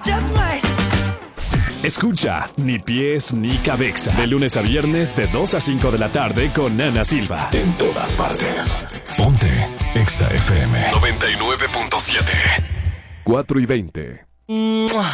Escucha Ni Pies Ni Cabeza de lunes a viernes de 2 a 5 de la tarde con Ana Silva. En todas partes. Ponte Exa FM 99.7. 4:20.